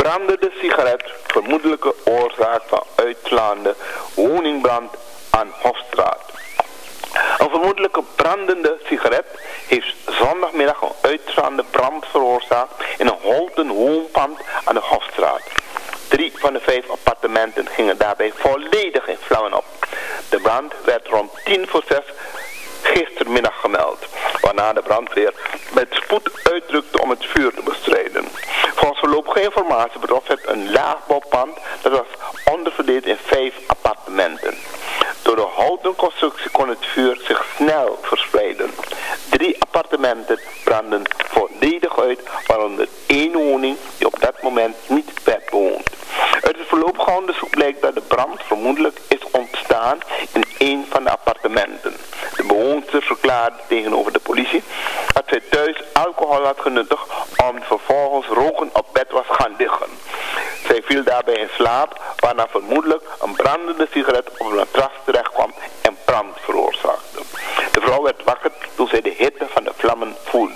brandende sigaret, vermoedelijke oorzaak van uitslaande woningbrand aan Hofstraat. Een vermoedelijke brandende sigaret heeft zondagmiddag een uitslaande brand veroorzaakt in een Holten woonpand aan de Hofstraat. 3 van de 5 appartementen gingen daarbij volledig in vlammen op. De brand werd rond 5:50 gistermiddag gemeld, waarna de brandweer met spoed uitrukte om het vuur te bestrijden. Volgens voorlopige informatie betrof het een laagbouwpand dat was onderverdeeld in 5 appartementen. Door de houten constructie kon het vuur zich snel verspreiden. 3 appartementen brandden volledig uit, waaronder 1 woning die op dat moment niet werd bewoond. Uit het voorlopige onderzoek blijkt dat de brand vermoedelijk is ontstaan in 1 van de appartementen. De bewoonster verklaarde tegenover de politie dat zij thuis alcohol had genuttigd om vervolgens roken op bed was gaan liggen. Zij viel daarbij in slaap, waarna vermoedelijk een brandende sigaret op een matras terecht kwam en brand veroorzaakte. De vrouw werd wakker toen zij de hitte van de vlammen voelde.